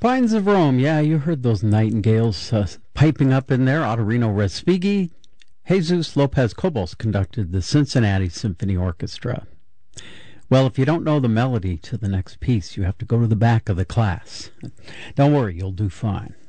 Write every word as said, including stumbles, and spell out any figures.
Pines of Rome, yeah, you heard those nightingales uh, piping up in there. Ottorino Respighi, Jesus Lopez Cobos conducted the Cincinnati Symphony Orchestra. Well, if you don't know the melody to the next piece, you have to go to the back of the class. Don't worry, you'll do fine.